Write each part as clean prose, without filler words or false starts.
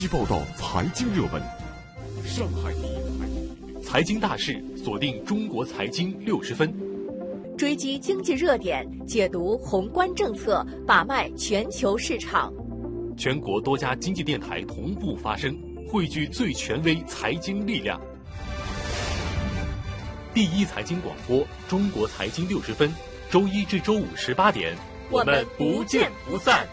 报道财经热门，上海第一财经大事，锁定中国财经60分， 追击经济热点，解读宏观政策，把脉全球市场。 全国多家经济电台同步发声，汇聚最权威财经力量。第一财经广播，中国财经60分，周一至周五18点，我们不见不散。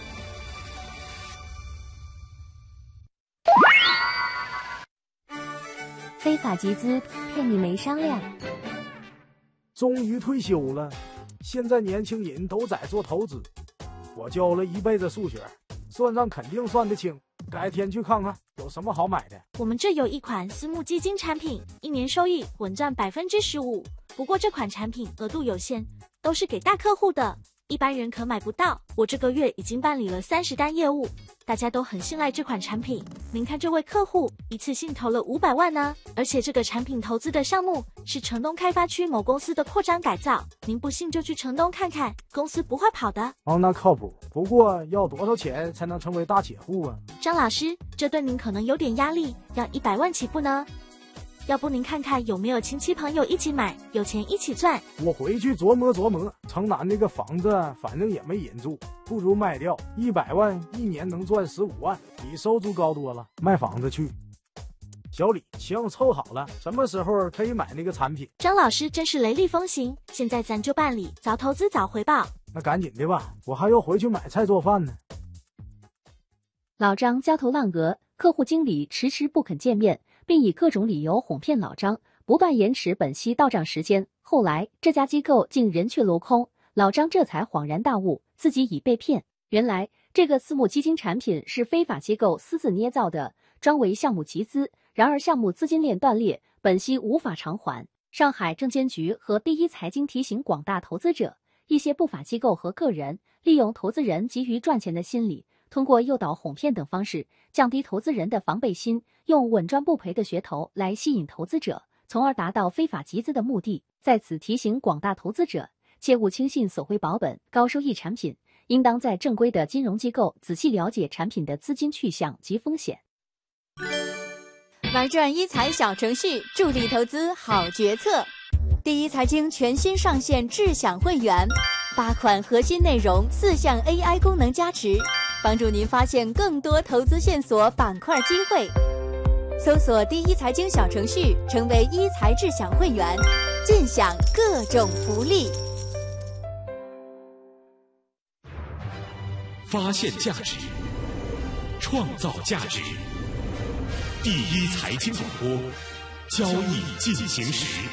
非法集资骗你没商量。 终于退休了，现在年轻人都在做投资。我教了一辈子数学，算账肯定算得清。改天去看看有什么好买的。 我们这有一款私募基金产品，1年收益稳赚15%。不过这款产品额度有限，都是给大客户的，一般人可买不到。我这个月已经办理了30单业务，大家都很信赖这款产品。您看这位客户一次性投了500万呢，而且这个产品投资的项目是城东开发区某公司的扩张改造，您不信就去城东看看，公司不会跑的。 哦，那靠谱。不过要多少钱才能成为大铁户啊？ 张老师，这对您可能有点压力，要100万起步呢。要不您看看有没有亲戚朋友一起买，有钱一起赚。 我回去琢磨琢磨，城南那个房子反正也没人住，不如卖掉，100万一年能赚15万，比收租高多了。卖房子去。小李，行，凑好了，什么时候可以买那个产品？ 张老师真是雷厉风行，现在咱就办理，早投资早回报。 那赶紧的吧，我还要回去买菜做饭呢。 老张焦头烂额，客户经理迟迟不肯见面，并以各种理由哄骗老张，不断延迟本息到账时间。后来这家机构竟人去楼空，老张这才恍然大悟，自己已被骗。原来这个私募基金产品是非法机构私自捏造的，专为项目集资，然而项目资金链断裂，本息无法偿还。上海证监局和第一财经提醒广大投资者，一些不法机构和个人利用投资人急于赚钱的心理，通过诱导、哄骗等方式，降低投资人的防备心，用稳赚不赔的噱头来吸引投资者，从而达到非法集资的目的。在此提醒广大投资者，切勿轻信索回保本、高收益产品，应当在正规的金融机构仔细了解产品的资金去向及风险。 玩转一财小程序，助力投资好决策。第一财经全新上线智享会员，8款核心内容，4项 AI 功能加持，帮助您发现更多投资线索、板块机会。搜索第一财经小程序，成为一财智享会员，尽享各种福利。 发现价值，创造价值。第一财经广播，交易进行时。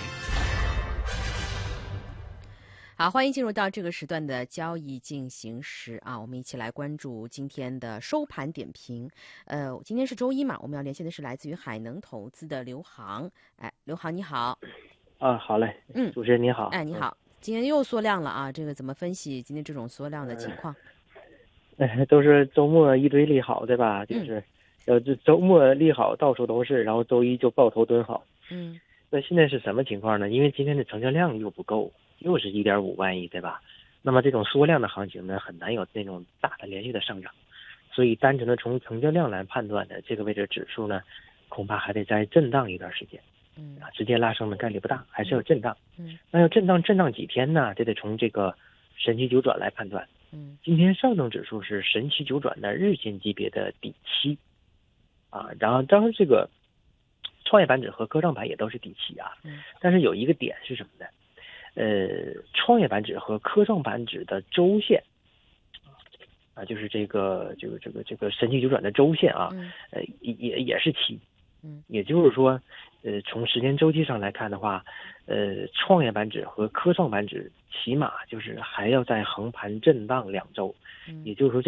好，欢迎进入到这个时段的交易进行时啊，我们一起来关注今天的收盘点评。今天是周一嘛，我们要连线的是来自于海能投资的刘航。哎，刘航你好。 啊，好嘞。主持人你好。 哎，你好。今天又缩量了啊，这个怎么分析今天这种缩量的情况？ 都是周末一堆利好，对吧？就是这周末利好到处都是，然后周一就抱头蹲好。那现在是什么情况呢？因为今天的成交量又不够，又是1.5万亿，对吧？那么这种缩量的行情呢，很难有那种大的连续的上涨，所以单纯的从成交量来判断的这个位置指数呢，恐怕还得再震荡一段时间。直接拉升的概率不大，还是要震荡。那要震荡几天呢？这得从这个神奇九转来判断。今天上证指数是神奇九转的日线级别的底期啊，然后当然这个创业板指和科创板也都是底期啊。但是有一个点是什么呢？创业板指和科创板指的周线啊，就是这个神奇九转的周线啊，也是期。也就是说，从时间周期上来看的话，创业板指和科创板指起码就是还要在横盘震荡2周，也就是说